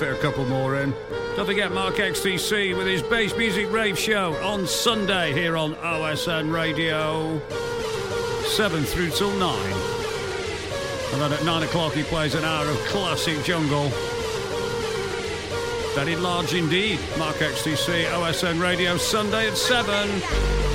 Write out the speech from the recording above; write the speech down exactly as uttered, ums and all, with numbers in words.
fit a couple more in. Don't forget Mark X T C with his Bass Music Rave Show on Sunday here on O S N Radio, seven through till nine. And then at nine o'clock he plays an hour of classic jungle. Very large indeed. Mark X T C, O S N Radio, Sunday at seven.